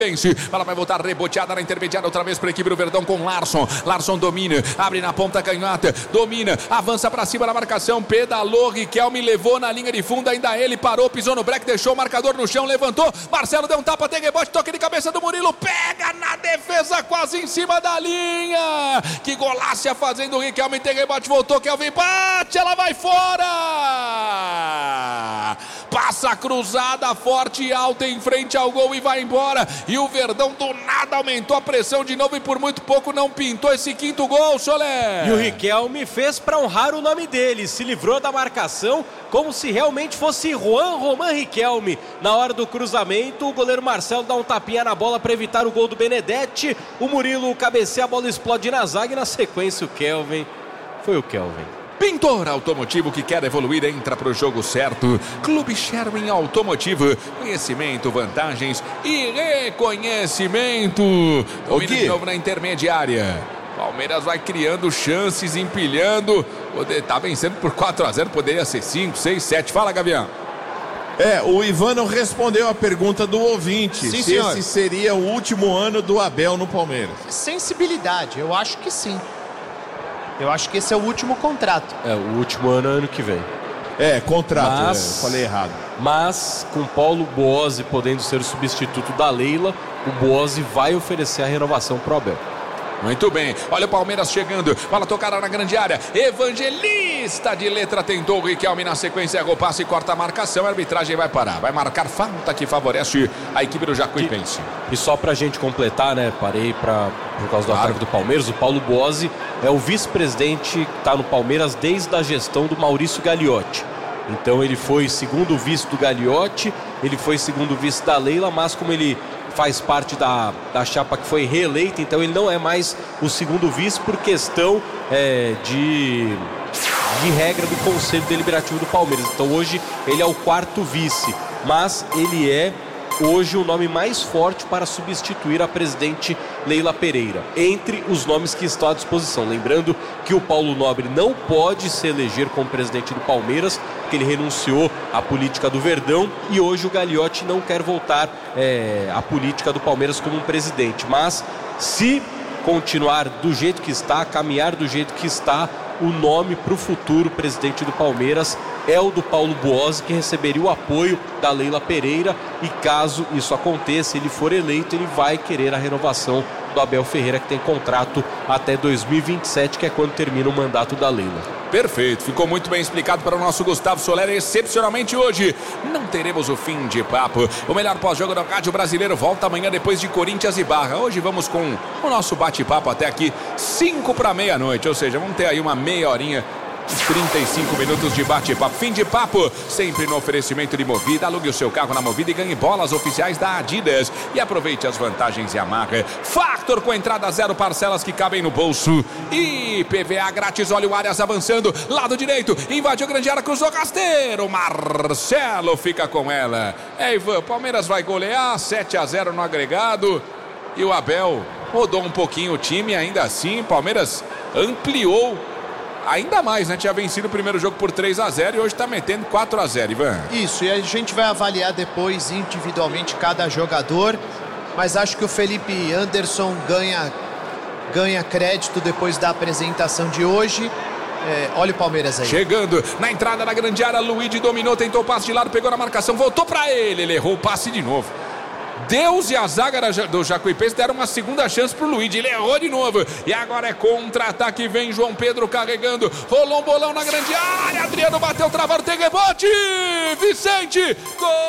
Ela vai voltar reboteada na intermediária outra vez para a equipe do Verdão com Larson. Larson domina, abre na ponta canhota, domina, avança para cima na marcação, pedalou, Riquelme levou na linha de fundo, ainda ele parou, pisou no break, deixou o marcador no chão, levantou, Marcelo deu um tapa, tem rebote, toque de cabeça do Murilo, pega na defesa quase em cima da linha. Que golaço fazendo o Riquelme, tem rebote, voltou, Kelvin bate, ela vai fora. Passa cruzada, forte e alta em frente ao gol e vai embora. E o Verdão do nada aumentou a pressão de novo e por muito pouco não pintou esse quinto gol, Solé. E o Riquelme fez para honrar o nome dele, se livrou da marcação como se realmente fosse Juan Román Riquelme. Na hora do cruzamento, o goleiro Marcelo dá um tapinha na bola para evitar o gol do Benedetti. O Murilo cabeceia, a bola explode na zaga e na sequência o Kelvin. Foi o Kelvin. Pintor Automotivo, que quer evoluir, entra para o jogo certo. Clube Sherwin Automotivo. Conhecimento, vantagens e reconhecimento. Domina de novo na intermediária. Palmeiras vai criando chances, empilhando. Tá vencendo por 4-0, poderia ser 5, 6, 7. Fala, Gavião. O Ivano respondeu a pergunta do ouvinte. Sim, se senhor. Esse seria o último ano do Abel no Palmeiras. Sensibilidade, eu acho que sim. Eu acho que esse é o último contrato. O último ano que vem. Contrato, mas, falei errado. Mas com Paulo Boazzi podendo ser o substituto da Leila, o Boazzi vai oferecer a renovação pro Abel. Muito bem, olha o Palmeiras chegando, bola tocada na grande área, Evangelista de letra tentou o Riquelme na sequência, errou passe e corta a marcação, a arbitragem vai parar, vai marcar falta que favorece a equipe do Jacuipense. E só pra gente completar, né, parei por causa do ataque do Palmeiras, o Paulo Boazzi é o vice-presidente que tá no Palmeiras desde a gestão do Maurício Gagliotti. Então ele foi segundo vice do Gagliotti, ele foi segundo vice da Leila, mas como ele faz parte da chapa que foi reeleita, então ele não é mais o segundo vice por questão de regra do Conselho Deliberativo do Palmeiras. Então hoje ele é o quarto vice, mas ele é hoje o nome mais forte para substituir a presidente Leila Pereira, entre os nomes que estão à disposição. Lembrando que o Paulo Nobre não pode se eleger como presidente do Palmeiras, porque ele renunciou à política do Verdão, e hoje o Gagliotti não quer voltar à política do Palmeiras como um presidente. Mas se continuar do jeito que está, caminhar do jeito que está, o nome para o futuro presidente do Palmeiras é o do Paulo Boazzi, que receberia o apoio da Leila Pereira, e caso isso aconteça, ele for eleito, ele vai querer a renovação do Abel Ferreira, que tem contrato até 2027, que é quando termina o mandato da Leila. Perfeito, ficou muito bem explicado para o nosso Gustavo Soler. Excepcionalmente hoje não teremos o fim de papo. O melhor pós-jogo do rádio brasileiro volta amanhã depois de Corinthians e Barra. Hoje vamos com o nosso bate-papo até aqui 5 para meia-noite, ou seja, vamos ter aí uma meia horinha, 35 minutos de bate-papo. Fim de papo, sempre no oferecimento de Movida. Alugue o seu carro na Movida e ganhe bolas oficiais da Adidas. E aproveite as vantagens e amarra. Factor com entrada 0, parcelas que cabem no bolso. E PVA grátis, olha o Arias avançando. Lado direito, invadiu a grande área, cruzou rasteiro. Marcelo fica com ela. Ivan, Palmeiras vai golear 7-0 no agregado. E o Abel rodou um pouquinho o time, ainda assim, Palmeiras ampliou ainda mais, né? Tinha vencido o primeiro jogo por 3-0 e hoje tá metendo 4-0, Ivan. Isso, e a gente vai avaliar depois individualmente cada jogador, mas acho que o Felipe Anderson ganha crédito depois da apresentação de hoje. Olha o Palmeiras aí. Chegando na entrada da grande área, Luigi dominou, tentou o passe de lado, pegou na marcação, voltou pra ele errou o passe de novo. Deus e a zaga do Jacuipense deram uma segunda chance pro Luigi, ele errou de novo, e agora é contra-ataque, vem João Pedro carregando, rolou um bolão na grande área, Adriano bateu, travado, tem rebote, Vicente, gol!